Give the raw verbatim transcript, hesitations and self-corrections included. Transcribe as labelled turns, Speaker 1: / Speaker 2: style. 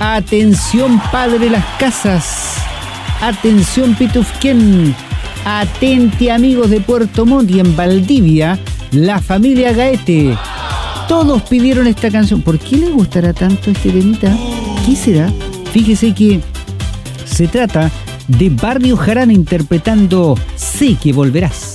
Speaker 1: Atención Padre Las Casas. Atención Pitufquén. Atenti amigos de Puerto Montt y en Valdivia, la familia Gaete. Todos pidieron esta canción. ¿Por qué les gustará tanto este temita? ¿Qué será? Fíjese que se trata de Barrio Jarana interpretando Sé que volverás.